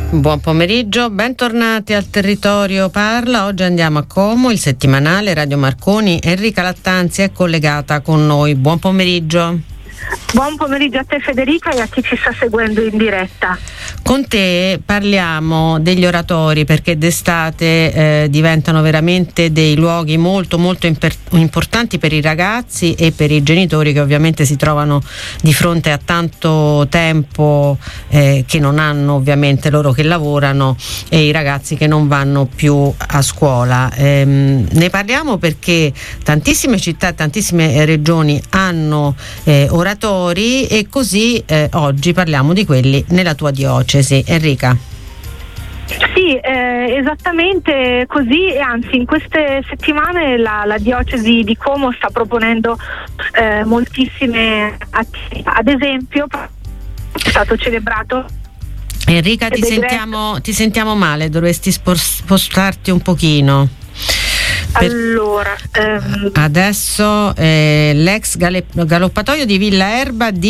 Buon pomeriggio, bentornati al Territorio Parla. Oggi andiamo a Como, il settimanale Radio Marconi. Enrica Lattanzi è collegata con noi. Buon pomeriggio. Buon pomeriggio a te Federica e a chi ci sta seguendo in diretta. Con te parliamo degli oratori, perché d'estate diventano veramente dei luoghi molto importanti per i ragazzi e per i genitori, che ovviamente si trovano di fronte a tanto tempo che non hanno, ovviamente loro che lavorano, e i ragazzi che non vanno più a scuola. Ne parliamo perché tantissime città, tantissime regioni hanno oratori, e così oggi parliamo di quelli nella tua diocesi. Enrica. Sì, esattamente così, e anzi in queste settimane la diocesi di Como sta proponendo moltissime attività. Ad esempio è stato celebrato. Enrica, ti sentiamo male, dovresti spostarti un pochino. Allora, adesso l'ex galoppatoio di Villa Erba di